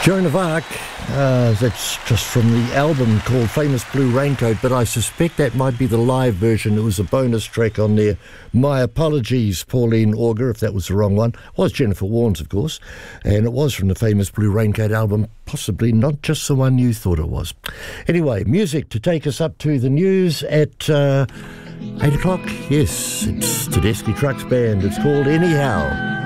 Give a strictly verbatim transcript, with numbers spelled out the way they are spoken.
Joan of Arc, uh, that's just from the album called Famous Blue Raincoat, but I suspect that might be the live version. It was a bonus track on there. My apologies, Pauline Auger, if that was the wrong one. It was Jennifer Warnes, of course, and it was from the Famous Blue Raincoat album, possibly not just the one you thought it was. Anyway, music to take us up to the news at uh, eight o'clock. Yes, it's Tedeschi Trucks Band. It's called Anyhow.